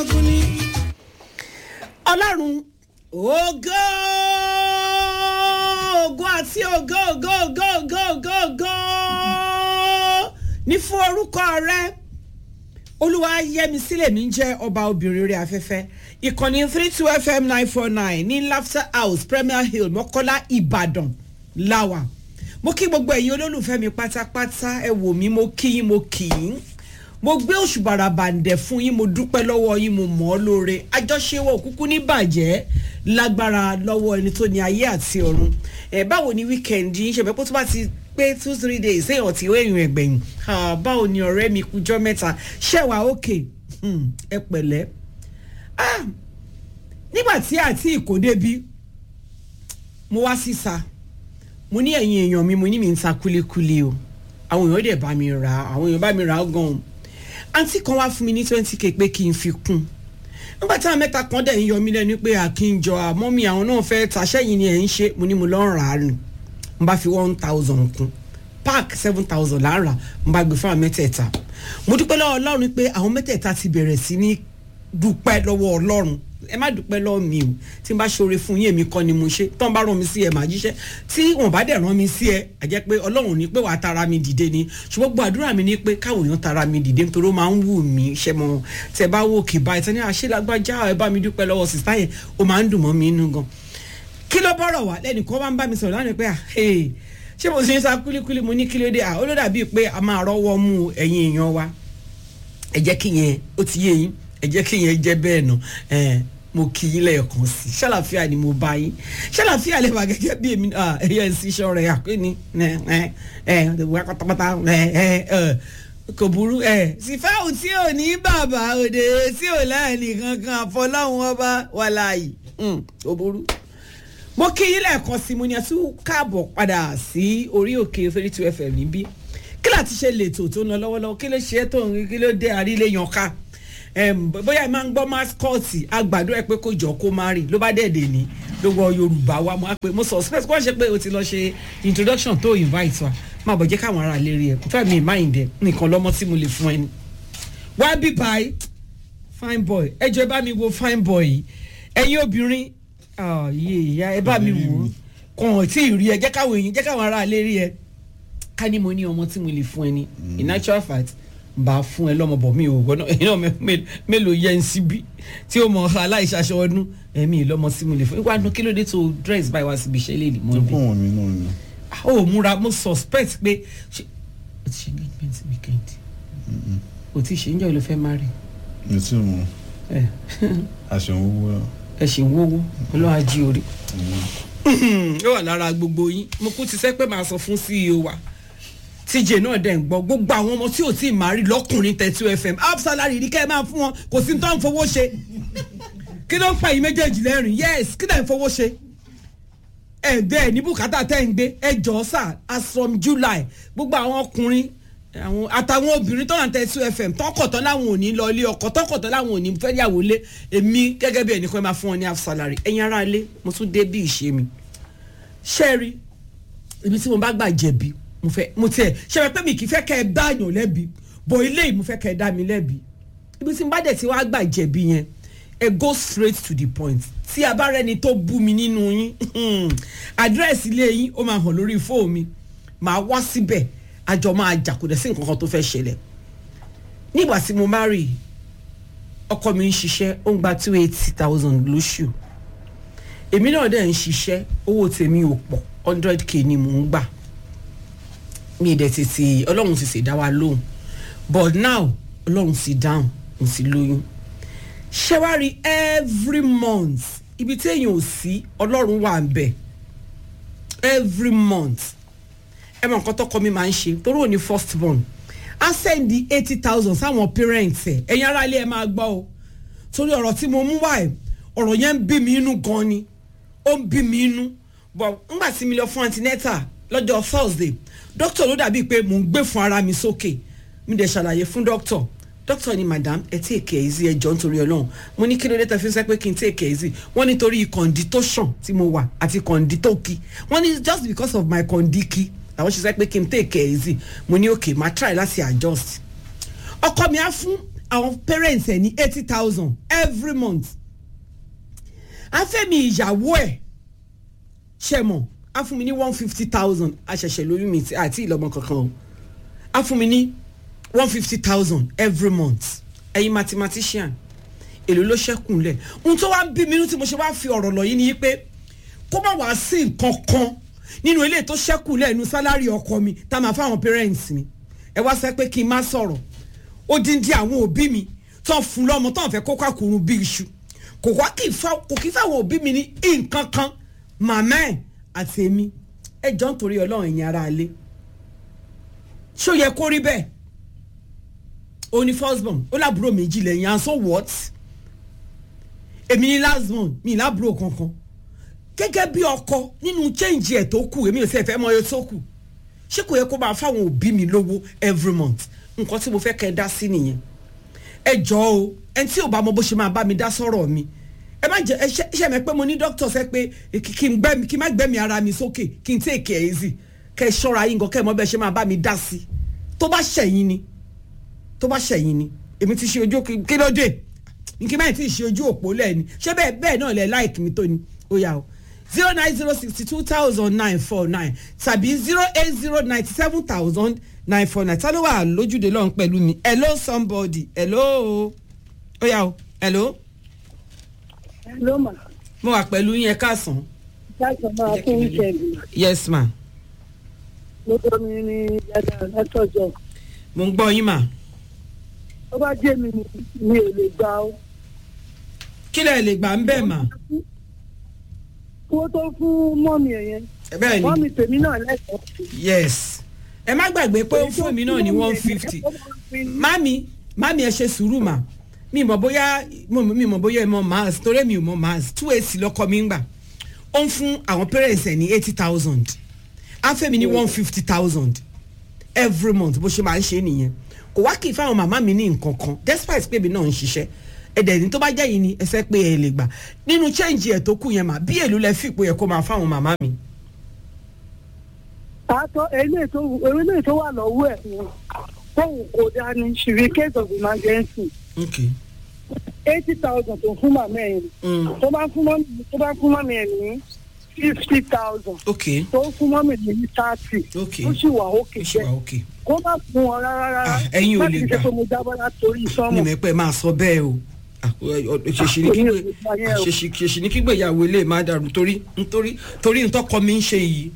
Ọlọ́run ògo àti ògo ní fún orúkọ rẹ. Olúwa yẹmi sílẹ̀ mi jẹ́ ọba obìnrin rẹ̀ afẹ́fẹ́. Ìkànnì 32 FM 949 ní Laughter House Premier Hill Mọ́kọ́lá Ìbàdàn láwà. Mo kí gbogbo ẹ̀yin olólùfẹ́ mi pátápátá, ẹ wò mí, mo kí yín, mo kí yín. Mo gbé òṣùbàrà bàǹdẹ̀ fún yín, mo dúpẹ́ lọ́wọ́ yín, mo mọ̀ ọ́ lóore. Àjọṣewọ̀ òkúkú ní bàjẹ́ lágbára lọ́wọ́ ẹni tó ní ayé àti ọ̀run. Báwo ni weekend yín ṣe bẹ́ẹ̀ pé tó bá ti pé 2-3 days èèyàn ti wéyìn ẹgbẹ̀yìn. Báwo ni ọ̀rẹ́ mi kújọ́ mẹ́ta ṣẹ̀wá òkè ẹ pẹ̀lẹ́. Nígbà tí àti ìkódé bí mo wá síta, mo ní ẹ̀yin èèyàn mi, mo ní mi ń ta kúlíkúlí o. Àwọn èèyàn dẹ̀ bá mi rà, àwọn èèyàn bá mi rà gan-an. Àǹtí kan wá fún mi ní 20k pé kí n fi kún. Nígbà tí àwọn mẹ́ta kan dẹ̀ ń yọ mí lẹ́nu pé àkínjọ àmọ́mí àwọn náà fẹ́ tàṣẹ́yìn ni ẹ̀ ń ṣe, mo ní mo lọ́ọ́ rà á nù. Mo bá fi 1000 kún, pack 7000 lára, mo bá gbé fún àwọn mẹ́tẹ̀ẹ̀ta. Mo dúpẹ́ lọ́wọ́ Ọlọ́run pé àwọn mẹ́tẹ̀ẹ̀ta ti bẹ̀rẹ̀ sí ní dúpẹ́ lọ́wọ́ Ọlọ́run. Ẹ má dúpẹ́ lọ́wọ́ mi o, tí n bá ṣoore fún yín èmi kọ́ ni mo ṣe, tọ́n bá rán mi sí ẹ màá jíṣẹ́, tí wọ́n bá dẹ̀ rán mi sí ẹ àjẹ́ pé Ọlọ́run ní pé wàá tara mi dìde ni, ṣùgbọ́n gbogbo àdúrà mi ní pé káwọn èèyàn tara mi dìde nítorí ó máa ń wù mí ṣe mọ́ tẹ bá wò kì báyìí tẹ́ ní àṣelágbájá ẹ bá mi dúpẹ́ lọ́wọ́ sísá yẹn, ó máa ń dùn mọ́ mi inú gan. Kí ló bọ́rọ̀ wá lẹ́nu kan bá ń bá mi sọ̀rọ̀ lánàá pé ṣé mo ṣe ń sa kúlíkúlí, mo ní kí ló dé, ó ló dàbí pé a máa rọ́wọ́ mú ẹ̀yin èèyàn wa, ẹ jẹ́ kí yẹn ó ti yé yín, ẹ jẹ́ kí yẹn jẹ́ bẹ́ẹ̀ nà mo kí yín lẹ́ẹ̀kan sí i, ṣàlàfíà ni mo bá yín, ṣàlàfíà lè wà gẹ́gẹ́ bí èmi ẹ̀yẹ ń ṣiṣọ́ rẹ̀ àpéni pátápátá kò burú sífáwù tí ò ní bàbá òde tí ò láàánì kankan àfọláhùn ọba wà láàyè kò burú. Mo kí yín lẹ́ẹ̀kan sí i, mo ní ẹ tún káàbọ̀ padà sí orí òkè 32 FM níbí. Kí láti ṣe lètò tó ń lọ lọ́wọ́lọ́wọ́, kí ló ṣe é tó ń rí, kí ló dé àrílé yanká. Bóyá ẹ máa ń gbọ́ mascoti àgbàdo ẹ pé kó jọ kó má rìn ló bá dẹ̀dẹ̀ ní lọ́wọ́ Yorùbá wa mo suspect kó ṣe pé o ti lọ ṣe introduction tó invite wa máa bọ̀ jẹ́ káwọn ará lè rí ẹ fẹ́ mi mind ẹ nìkan lọ́mọ tí mo lè fún ẹ ní. wá bí báyìí fine boy ẹ jọ̀ọ́ ẹ bá mi wo fine boy yìí ẹ̀yin obìnrin ìyá ẹ bá mi wò ó kàn tí ì rí ẹ jẹ́ káwọn ará lè rí ẹ ká ní mo ní ọmọ tí mo lè fún ẹ ní in natural fact bá fún ẹ lọ́mọ bọ̀ mi ò gbọ́dọ̀ iná mélòó yẹ ń síbí tí ó mọ aláìṣaṣọ ọdún ẹ̀mí ìlọ́mọ sí mi lè fún ìwà kí ló dé tó dress báyìí wá síbi iṣẹ́ lè mọ́ bí. ọ̀pọ̀ mi náà ni. ó múra mo suspect pé o ti ṣe engagement weekend o ti ṣe ń jẹ́ ìlú fẹ́ má rí. mi tí mo àṣẹ owó náà. ẹ ṣì ń wówó ọlọ́run á jí orí. ó wà lára gbogbo yín mo kú ti sẹ́ pé màá sọ fún CEO wa TJ náà dẹ̀ ń gbọ́ gbogbo àwọn ọmọ tí ò tí ì máa rí lọ́kùnrin 32 FM half salary ní kẹ́ ẹ máa fún wọn kò sí tó ń fowó ṣe kí ló ń pa yìí méjèèjì lẹ́rìn yes kí ló ń fowó ṣe bẹ́ẹ̀ ní bùkátà tẹ́ ń gbé ẹ jọ̀ọ́ sà as from July gbogbo àwọn ọkùnrin àtàwọn obìnrin tó wà ní 32 FM tọkọ̀tọ̀ láwọn ò ní lọ ilé ọkọ tọkọ̀tọ̀ láwọn ò ní fẹ́ yàwó lé èmi gẹ́gẹ́ bí ẹnìkan máa fún wọn ní half salary ẹ̀yin ará ilé mo tún dé bí ìṣe mi ṣẹ́ẹ̀rí ibi tí mo bá gbà jẹ̀bi mo tiẹ̀ ṣe pé mi kì í fẹ́ kẹ́ ẹ dáyàn lẹ́bi bọ̀ ilé yìí mo fẹ́ kẹ́ ẹ dá mi lẹ́bi ibi tí n bá dẹ̀ tí wàá gbà jẹ̀bi yẹn ẹ go straight to the point tí a bá rẹni tó bú mi nínú yín àdírẹ́sì ilé yín ó máa hàn lórí fóònù mi màá wá síbẹ̀ àjọ máa jà kò dẹ̀ sí nǹkan kan tó fẹ́ ṣẹlẹ̀ nígbà tí mo marry ọkọ mi ń ṣiṣẹ́ ó ń gba 280,000 lóṣù èmi náà dẹ̀ ń ṣiṣẹ́ owó tèmi ò pọ̀ 100k ni mò ń gbà mi dẹ̀ tètè ọlọ́run ti ṣe dá wa lóhùn but now ọlọ́run ti dáhùn mo ti lóyún ṣé wá rí every month ibi tí èèyàn ò sí ọlọ́run wà ń bẹ̀ every month ẹ mọ nǹkan tọkọ mi máa ń ṣe torí òní first born á sẹ́ndì 80,000 sáwọn parents ẹ̀ ẹ̀yin ará ilé ẹ̀ máa gbọ́ o torí ọ̀rọ̀ tí mo mú wá ẹ̀ ọ̀rọ̀ yẹn ń bí mi inú gan ni ó ń bí mi inú but ńgbà tí mi lọ fún antenatal lọ́jọ́ Thursday doctor ló dàbí pé mò ń gbé fún ara mi sókè mi dẹ̀ ṣàlàyé fún doctor ni madam ẹ take care easy ẹ jọ̀ọ́ nítorí Ọlọ́run mo ní kí ló dé tẹ́ fi ń sẹ́ pé kí n take care easy wọ́n nítorí kọ̀ǹdí tó ṣàn tí mo wà àti kọ̀ǹdí tó kí wọ́n ní just because of my kọ̀ǹdí kí àwọn ṣe sẹ́ pé kí n take care easy mo ní okay ma try láti adjust ọkọ mi á fún àwọn parents ẹ̀ ní 80,000 every month. Afẹ́mi ìyàwó ẹ̀ ṣe mọ̀ á fún mi ní 150,000 àṣẹ̀ṣẹ̀ lóyún mi àti ìlọ́mọ kankan o á fún mi ní 150,000 every month. Ẹ̀yin mathematician èlò ló ṣẹ́kùn lẹ̀. Ohun tó wá ń bí mi nínú tí mo ṣe wá fi ọ̀rọ̀ lọ yìí ni pé kó má wá sí nǹkan kan nínú ilé tó ṣẹ́kùn lẹ̀ nínú sálárì ọkọ mi tá a máa fáwọn parents mi. Ẹ wá sọ pé kí n má sọ̀rọ̀ ó dín dín àwọn òbí mi tó fún lọ́mọ tó ń fẹ́ kó kàkùrù bí iṣu kò kí fáwọn òbí mi ní nǹkan kan màmá ẹ̀ àti èmi ẹ jọ ń torí ọlọ́run ẹ̀yin ará ilé ṣó yẹ kó rí bẹ́ẹ̀ ó ní first born ó lábúrò méjì lẹ́yìn and so what èmi ní last born mi lábúrò kankan gẹ́gẹ́ bí ọkọ nínú change ẹ̀ tó kù èmi ò sì fẹ́ mọ iye tó kù ṣé kò yẹ kó máa fáwọn òbí mi lówó every month nǹkan tí mo fẹ́ kẹ́ ẹ dá sí nìyẹn ẹ jọ̀ọ́ o ẹni tí ò bá mọ bó ṣe máa bá mi dá sọ̀rọ̀ mi ẹ má jẹ ẹ mi pé mo ní dókítà sẹ pé kí n má gbẹ́mi ara mi sókè kí n take it easy kẹ́ ẹ ṣọ́ra yín gan kẹ́ ẹ mọ bẹ́ẹ̀ ṣe máa bá mi dá sí tó bá ṣẹ̀yìn ni èmi ti ṣe ojú kí ló dé nkí máa ti ṣe ojú òpó lẹ́ni ṣé bẹ́ẹ̀ náà lẹ like mi tó ni ó yà o 09062200949 tàbí 08097,949 tá ló wà lójúde lọ́hùn pẹ̀lú mi hello somebody hello ó yà o hello. Hello ma. Mo wà pẹ̀lú yín ẹ káàsán. Káàsán máa fún ìṣẹ̀lẹ̀. Yes ma. Lọ́dọ̀ mi ní yàrá látọ̀jọ́. Mo ń gbọ́ yín mà. Ó bá jẹ́ mi ò lè gbà ó. Kí lẹ lè gbà ń bẹ̀ mà? Owó tó fún mọ́mì ẹ̀ yẹn. Bẹ́ẹ̀ ni. Mọ́mì tèmi náà lẹ́kọ̀ọ́. Yes. Ẹ má gbàgbé pé ó fún mi náà ní 150. Mami ẹ ṣe sùúrù mà. Mi mọ̀ bóyá ẹ mọ̀ mass torí mi ò mọ̀ mass 2AC lọ́kọ mi ń gbà. Ó ń fún àwọn parents ẹ̀ ní 80,000. Afẹ́mi ní 150,000 every month bó ṣe máa ń ṣe nìyẹn. Kò wá kì í fáwọn màmá mi ní nǹkan kan despite pé mi náà ń ṣiṣẹ́. Ẹ̀dẹ̀ ní tó bá jẹ́ yìí ni ẹ fẹ́ pé ẹ lè gbà. Nínú change ẹ̀ tó kù yẹn mà bí èlò lẹ fìpò yẹ kó máa fáwọn màmá mi. Pàtó eléyìí tó wà lọ́wọ́ ẹ̀ fóun kò dání ṣìrí case of emergency. Okay. 80,000 tó fún màmá ẹ̀ tó bá fún màmá ẹ̀ ní 50,000. Okay. tó fún màmá ẹ̀ ní 30. Okay. ó sì wà òkè jẹ́ kó má fún wọn rárá. Ẹ̀yin ò lè gbà láti ṣe pé mo jábọ́ látòrí sọ́mọ̀. ní mẹ́pẹ́ máa sọ bẹ́ẹ̀ o ṣèṣì ní kígbéyàwó ilé má dàrú torí ntọ́kọ mi ń ṣe yìí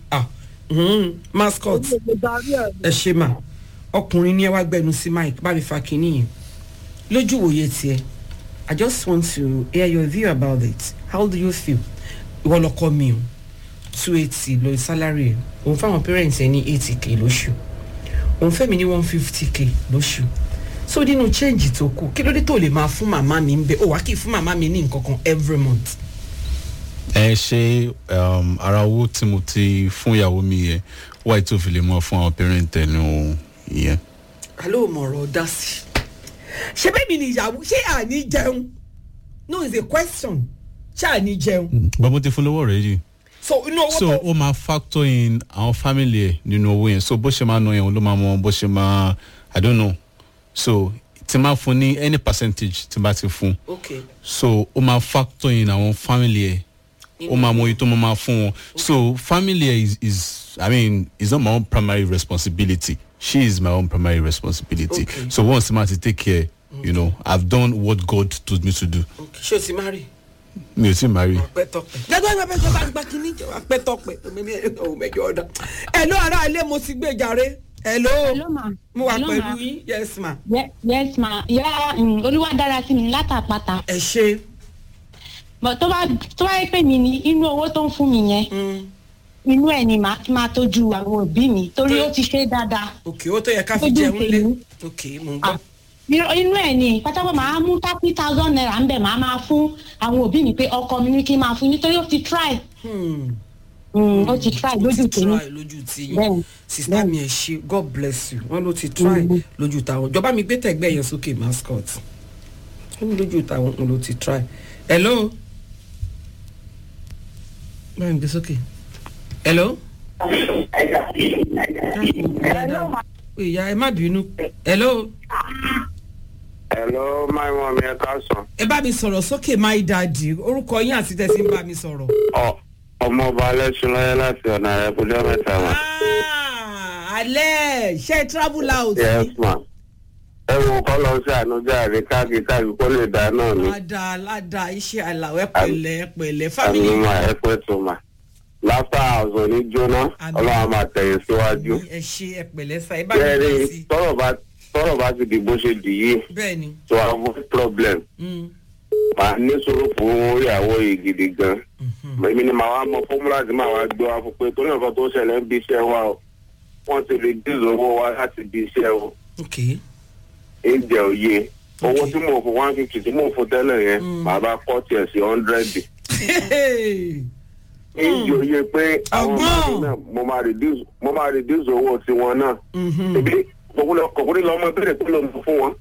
mascot ẹ ṣe mà ọkùnrin ní ẹ wá gbẹnu sí mike bá mi fa kínní yẹn lójú òye tiẹ̀ I just want to hear your view about it how do you feel ìwọ lọkọ mi o 280 lórí salary ẹ òun fáwọn parents ẹ ní 80k lóṣù òun fẹ́ mi ní 150k lóṣù so nínú change tó kù kí ló dé tó lè máa fún màmá mi ń bẹ ó wá kí fún màmá mi ní nǹkan kan every month. ẹ ṣe ara owó tí mo ti fún ìyàwó mi yẹn wáyé tó fi lè mọ fún àwọn parent ẹnu ìyẹn. alo mọ̀rọ̀ dá sí ṣé bẹ́ẹ̀ mi ni ìyàwó ṣé àní jẹun no it's a question ṣé àní jẹun. bọ́n mo ti fún lówó rẹ̀ yìí. so inú owó so ó máa factor in àwọn family ẹ̀ nínú owó yẹn so bó ṣe máa ná yẹn ló máa mọ bó ṣe máa I don't know so tí máa fún ní any percentage tí bá ti fún. okay. so ó máa factor in àwọn family ẹ̀ ó máa mọ iye tó máa fún wọn so family ẹ̀ is I mean it's not my own primary responsibility she is my own primary responsibility okay. So once ma ti take care you know I've done what God told me to do. okay. ṣé o ti marry. mi ò tí marry. gbẹgbẹ gba kínní apẹtọpẹ mẹjọ ọdọ ẹ ló ara ilé mo ti gbé jàre. hello ma. mo wà pẹ̀lú yín yes ma. yes ma ya Olúwadára sí mi látàpàtà. ẹ ṣe. tó bá yẹ pé mi ní inú owó tó ń fún mi yẹn inú ẹ̀ ni màá máa tọ́jú àwọn òbí mi torí ó ti ṣe dáadáa. òkè ó tó yẹ ká fi jẹun lé òkè mo ń gbọ́. inú ẹ̀ ni pátápá màá mú 30,000 naira ń bẹ̀ màá máa fún àwọn òbí mi pé ọkọ mi ní kí n máa fún nítorí ó ti try. ó ti try lójú tèmi. lójú tiyín sista mi ẹ ṣe God bless you wọn ló ti try lójú tàwọn ìjọba mi gbé tẹ̀gbẹ́ yẹn sókè mascot wọn lójú tàwọn wọn ló ti try. hello. báyìí ń gbé sókè. hello. ìyá ẹ má bínú. hello. Hello, my mom, ẹ káàsán. ẹ bá mi sọ̀rọ̀ sókè my daddy orúkọ yín àti tẹ̀sí ń bá mi sọ̀rọ̀. Ọmọọba Alẹ́sùn lọ́yẹ́ láti ọ̀nà rẹ̀ kújọ́ mẹ́ta mà. Alẹ́ ṣe travel out. Yes ma. Ẹ wo kọ́ lọ sí ànújà rẹ̀ káàkiri kó lè dá náà ni. Ládàá iṣẹ́ àlàwẹ́ pẹ̀lẹ́ family. Àmì ma ẹ pẹ́ tó ma. Láfà àwùjọ ní jóná ọlọ́run máa tẹ̀yìn síwájú. Ẹ ṣe ẹ pẹ̀lẹ́ sa ẹ bá mi bá sí. Tọ́rọ̀ bá ti di bó ṣe dì yìí. Bẹ́ẹ̀ni. To avoid problem. Màá ní sọ̀rọ̀ fún ìyàwó yìí gidi gan. Èmi ni màá wá mọ fọ́múlà tí màá wá gbé wa fún pé torí nǹkan tó ṣẹlẹ̀ ń bí iṣẹ́ wa o. Wọ́n ti reduce owó wa láti bí iṣẹ́ o. Ìjẹ́ òye. Owó tí mo fún 150 tí mo fún tẹ́lẹ̀ yẹn, màá bá kọ́ tiẹ̀ sí 100. Ìjẹ́ òye pé àwọn ọmọdé náà mo máa reduce owó tiwọn náà. Kòkòrò lọ́mọ bẹ̀rẹ̀ tó lọ mọ̀ fún wọn.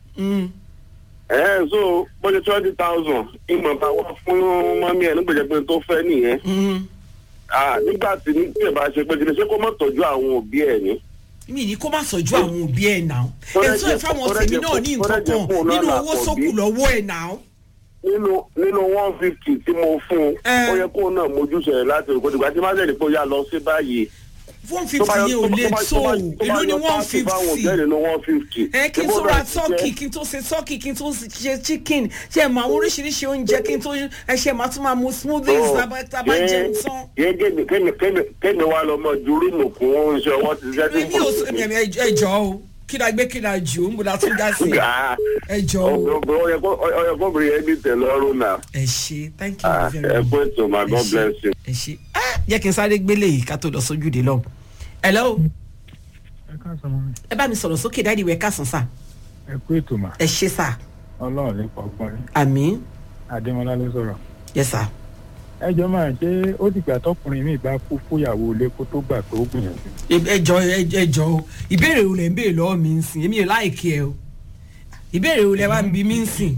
So bọ́jẹ̀ 20,000 ìmọ̀ bá wá fún mọ́mí ẹ̀ nígbàjẹ́ pé tó fẹ́ nìyẹn. Nígbà tí ẹ bá ṣe pé ṣe kó má tọ́jú àwọn òbí ẹ̀ ní. Mi ní kó má sọ̀jú àwọn òbí ẹ̀ náà. Èso ẹ̀ fáwọn tèmi náà ní nǹkan kan nínú owó sókù lọ́wọ́ ẹ̀ náà. Nínú 150 tí mo fún ó yẹ kó náà mójúṣe láti òkú dìgbà tí má jẹ́ pé ó yá lọ sí báyìí. 150 yẹn ò lè tó èló ni 150 kí n tó ra turkey kí n tó ṣe turkey kí n tó ṣe chicken ṣe mọ àwọn oríṣiríṣi oúnjẹ kí n tó ṣe máa tún máa mu smoothies tàbá jẹun tán. kémi wá lọ mọ jùlọ nùkún oúnjẹ ọwọ́ ti ṣẹ́ tí mo. ẹjọ́ o kí la gbé kí la jù ú mo la tún dá sí ẹjọ́ o. ọyọ kóbìnrin yẹn ní tẹ́lọ́rùn náà. ẹ ṣe thank you very much. ẹ kú ètò ma God bless you. ẹ ṣe jẹ́ kí n sáré gbélé yìí ká tó lọ sójúde lọ. hello. ẹ káàsán mọ́ mi. ẹ bá mi sọ̀rọ̀ sókè dáàdi ìwé káàsán sà. ẹ kú ètò mà. ẹ ṣe sà. ọlọ́run lè pọ̀ gbọ́n rí. àmín. adémọlá ló sọ̀rọ̀. yes sà. ẹ jọ máa ṣe ó dìgbà tọkùnrin mi bá kú fúyàwó ilé kó tó gbà tó gbìyànjú. ẹjọ o ìbéèrè wo lẹ ń béèrè lọ́wọ́ mi ń sìn èmi ò láìkí ẹ o ìbéèrè wo lẹ wá ń bi mí ń sìn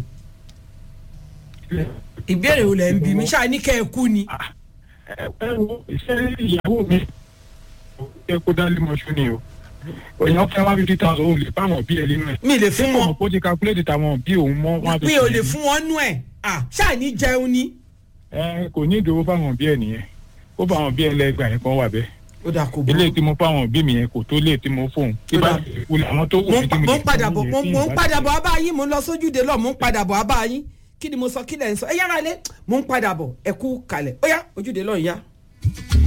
ìbéèrè wo lẹ ń bi mí ṣáà ní kẹ́ ẹ kú ni. ẹ wo iṣẹ́ ìyàwó mi ẹ kó dálé mọ́ṣú ni o èèyàn fẹ́ 150,000 ó lè fáwọn bí ẹ nínú ẹ̀. mi lè fún wọn. ó ti calculate tàwọn bí òun mọ́ 150. mi ò lè fún wọn nú ẹ̀ ṣáà ní jẹun ni. Kò ní ìdòwò fáwọn bí ẹ nìyẹn ó fáwọn bí ẹ lẹ́gbàá yẹn kan wà bẹ́ẹ̀. ó dà kó bọ́. ilé tí mo fáwọn bí mi yẹn kò tó lé tí mo fóun. àwọn tó wù mí tí mo lè fún mi. mo ń padà bọ̀ abá yín mo ń lọ sójúde lọ mo ń padà bọ̀ abá yín kí ni mo sọ kí lẹ̀ ń sọ ẹ yára lé mo ń padà bọ̀ ẹ kú kalẹ̀ ó yá ojúde lọ ìyá.